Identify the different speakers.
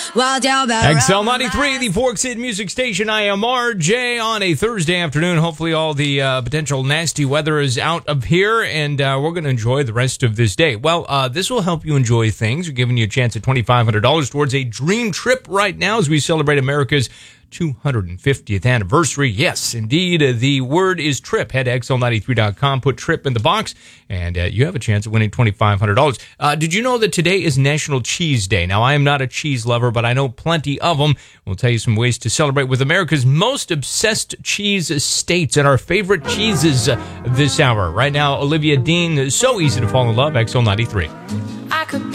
Speaker 1: XL93, the Fork City Music Station. I am RJ on a Thursday afternoon. Hopefully all the potential nasty weather is out of here, and we're going to enjoy the rest of this day. Well, this will help you enjoy things. We're giving you a chance at $2,500 towards a dream trip right now as we celebrate America's 250th anniversary. Yes, indeed. The word is trip. Head to XL93.com, put trip in the box, and you have a chance of winning $2,500. Did you know that today is National Cheese Day? Now, I am not a cheese lover, but I know plenty of them. We'll tell you some ways to celebrate with America's most obsessed cheese states and our favorite cheeses this hour. Right now, Olivia Dean, So Easy to Fall in Love, XL93.
Speaker 2: I could